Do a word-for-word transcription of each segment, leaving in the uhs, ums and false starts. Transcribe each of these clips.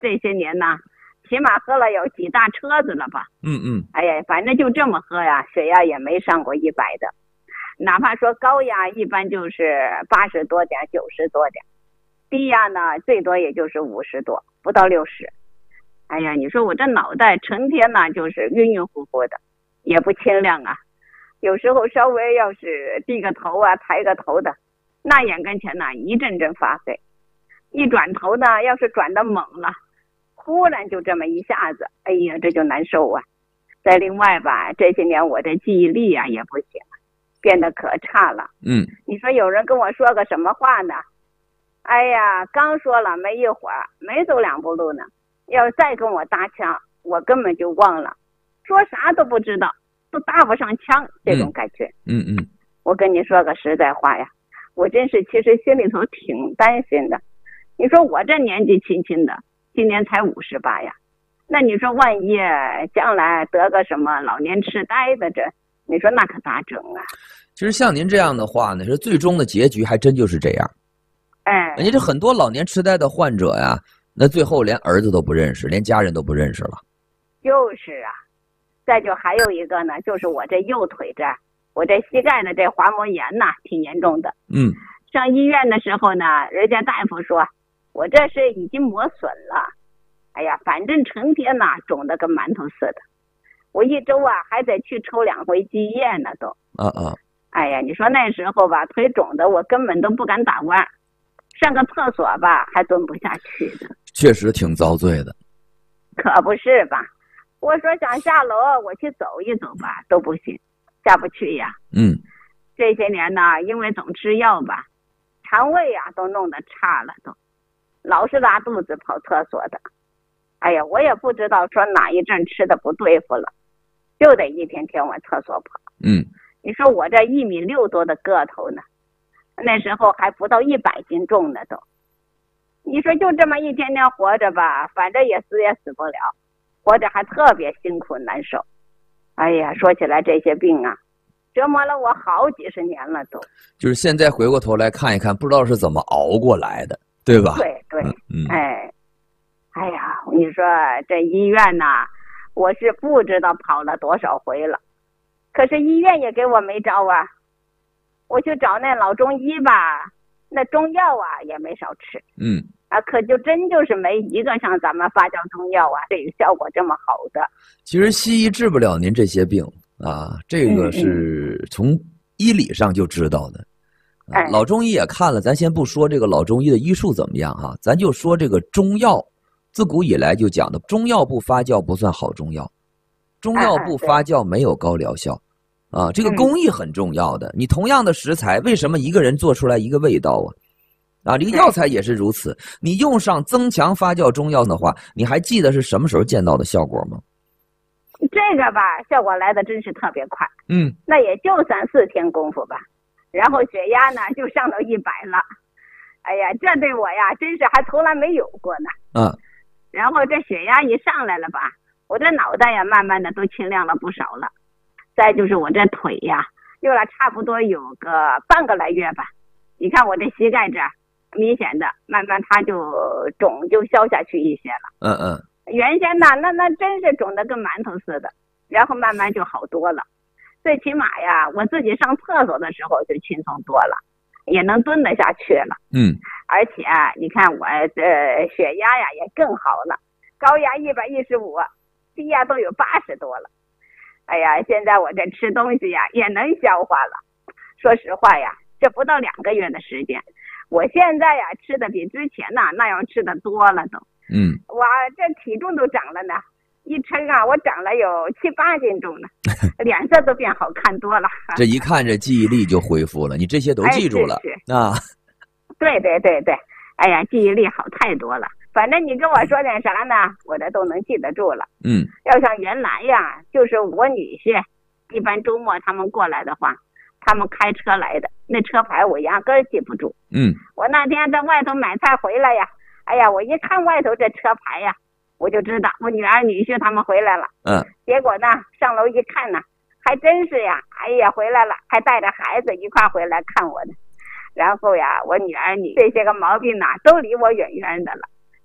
这些年呢，起码喝了有几大车子了吧。 嗯嗯。 哎呀，反正就这么喝呀，血压也没上过一百的。哪怕说高压一般就是八十多点九十多点，低压呢最多也就是五十多，不到六十。哎呀，你说我这脑袋成天呢就是晕晕乎乎的，也不清亮啊。有时候稍微要是低个头啊抬个头的，那眼跟前呢一阵阵发黑，一转头呢要是转得猛了，忽然就这么一下子，哎呀这就难受啊。再另外吧，这些年我这记忆力啊也不行，变得可差了。 嗯， 你说有人跟我说个什么话呢？哎呀，刚说了没一会儿，没走两步路呢，要再跟我搭腔，我根本就忘了，说啥都不知道，都搭不上腔，这种感觉。 嗯嗯， 我跟你说个实在话呀，我真是其实心里头挺担心的。你说我这年纪轻轻的，今年才五十八呀，那你说万一将来得个什么老年痴呆的，这你说那可咋整啊？ 其实像您这样的话呢，是最终的结局还真就是这样。 哎， 人家这很多老年痴呆的患者呀，那最后连儿子都不认识，连家人都不认识了。 就是啊，再就还有一个呢，就是我这右腿这儿，我这膝盖的这滑膜炎呐，挺严重的。 嗯， 上医院的时候呢，人家大夫说我这是已经磨损了。哎呀，反正成天呐肿得跟馒头似的，我一周啊还得去抽两回积液呢都。 啊啊！ 哎呀，你说那时候吧，腿肿的我根本都不敢打弯，上个厕所吧还蹲不下去的。 确实挺遭罪的。 可不是吧？我说想下楼我去走一走吧，都不行，下不去呀。 嗯， 这些年呢，因为总吃药吧，肠胃呀都弄得差了都，老是拉肚子跑厕所的。哎呀，我也不知道说哪一阵吃的不对付了，就得一天天往厕所跑。 嗯， 你说我这一米六多的个头呢，那时候还不到一百斤重呢都。你说就这么一天天活着吧，反正也死也死不了，活着还特别辛苦难受。哎呀，说起来这些病啊，折磨了我好几十年了都。 就是现在回过头来看一看，不知道是怎么熬过来的，对吧？ 对对， 嗯， 哎，哎呀，你说这医院呐，我是不知道跑了多少回了，可是医院也给我没招啊。我去找那老中医吧，那中药啊也没少吃。 嗯， 啊，可就真就是没一个像咱们发酵中药啊这个效果这么好的。 其实西医治不了您这些病啊，这个是从医理上就知道的。 嗯嗯啊、老中医也看了，咱先不说这个老中医的医术怎么样哈，咱就说这个中药，自古以来就讲的，中药不发酵不算好中药，中药不发酵没有高疗效。啊，这个工艺很重要的。你同样的食材，为什么一个人做出来一个味道啊？啊，这个药材也是如此。你用上增强发酵中药的话，你还记得是什么时候见到的效果吗？ 这个吧，效果来的真是特别快。 嗯， 那也就三四天功夫吧，然后血压呢就上到一百了。哎呀，这对我呀，真是还从来没有过呢。 嗯， 然后这血压一上来了吧，我这脑袋呀，慢慢的都清亮了不少了。再就是我这腿呀，用了差不多有个半个来月吧。你看我这膝盖这儿，明显的慢慢它就肿就消下去一些了。 嗯嗯。 原先呢，那那真是肿得跟馒头似的，然后慢慢就好多了。最起码呀，我自己上厕所的时候就轻松多了，也能蹲得下去了。 嗯。 而且你看我这血压呀也更好了，高压一百一十五，低压都有八十多了。哎呀，现在我这吃东西呀也能消化了。说实话呀，这不到两个月的时间，我现在呀吃的比之前呐那样吃的多了都。 嗯， 哇，这体重都长了呢，一称啊，我长了有七八斤重呢，脸色都变好看多了。 这一看这记忆力就恢复了，你这些都记住了、 哎、是是啊。 对对对对，哎呀，记忆力好太多了。反正你跟我说点啥呢，我这都能记得住了。 嗯， 要像原来呀，就是我女婿，一般周末他们过来的话，他们开车来的，那车牌我压根儿记不住。 嗯， 我那天在外头买菜回来呀，哎呀，我一看外头这车牌呀，我就知道我女儿女婿他们回来了。 嗯， 结果呢，上楼一看呢，还真是呀，哎呀，回来了，还带着孩子一块回来看我呢。然后呀，我女儿女这些个毛病呢，都离我远远的了。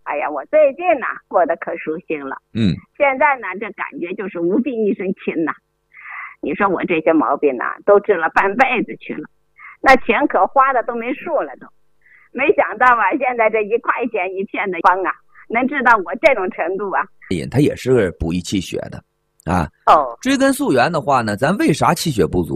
哎呀，我最近呢过得可舒心了。 嗯， 现在呢这感觉就是无病一身轻呐。你说我这些毛病呢都治了半辈子去了，那钱可花的都没数了都。没想到啊，现在这一块钱一片的方啊，能治到我这种程度啊。 它也是补益气血的啊。 哦， 追根溯源的话呢，咱为啥气血不足？